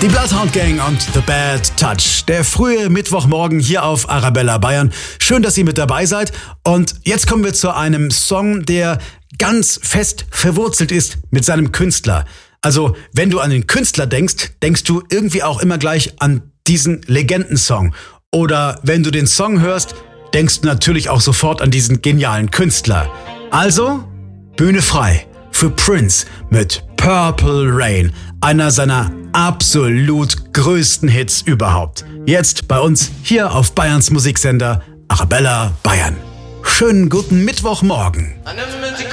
Die Bloodhound Gang und The Bad Touch. Der frühe Mittwochmorgen hier auf Arabella Bayern. Schön, dass ihr mit dabei seid. Und jetzt kommen wir zu einem Song, der ganz fest verwurzelt ist mit seinem Künstler. Also, wenn du an den Künstler denkst, denkst du irgendwie auch immer gleich an diesen Legendensong. Oder wenn du den Song hörst, denkst du natürlich auch sofort an diesen genialen Künstler. Also, Bühne frei für Prince mit Purple Rain, einer seiner absolut größten Hits überhaupt. Jetzt bei uns hier auf Bayerns Musiksender Arabella Bayern. Schönen guten Mittwochmorgen. I never meant to